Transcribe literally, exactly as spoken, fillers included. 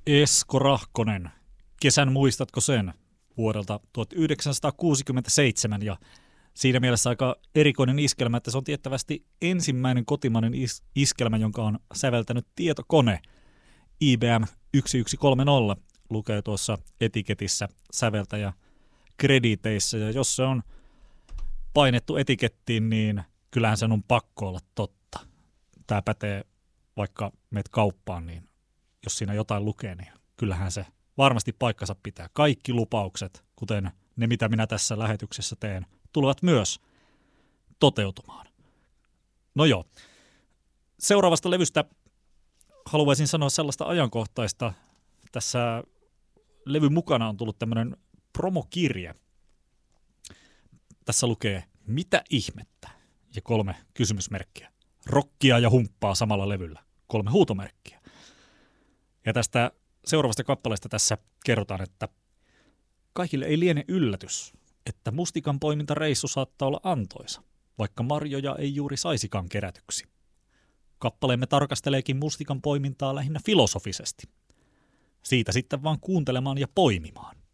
Esko Rahkonen, kesän muistatko sen vuodelta tuhatyhdeksänsataakuusikymmentäseitsemän ja siinä mielessä aika erikoinen iskelmä, että se on tiettävästi ensimmäinen kotimainen is- iskelmä, jonka on säveltänyt tietokone. I B M yksi yksi kolme nolla lukee tuossa etiketissä säveltäjä krediteissä ja jos se on painettu etikettiin, niin kyllähän sen on pakko olla totta. Tämä pätee vaikka meet kauppaan, niin jos siinä jotain lukee, niin kyllähän se varmasti paikkansa pitää. Kaikki lupaukset, kuten ne mitä minä tässä lähetyksessä teen, tulevat myös toteutumaan. No joo, seuraavasta levystä haluaisin sanoa sellaista ajankohtaista. Tässä levyn mukana on tullut tämmöinen promokirje. Tässä lukee, mitä ihmettä, ja kolme kysymysmerkkiä. Rokkia ja humppaa samalla levyllä. Kolme huutomerkkiä. Ja tästä seuraavasta kappaleesta tässä kerrotaan, että kaikille ei liene yllätys, että mustikan poimintareissu saattaa olla antoisa, vaikka marjoja ei juuri saisikaan kerätyksi. Kappaleemme tarkasteleekin mustikan poimintaa lähinnä filosofisesti. Siitä sitten vaan kuuntelemaan ja poimimaan.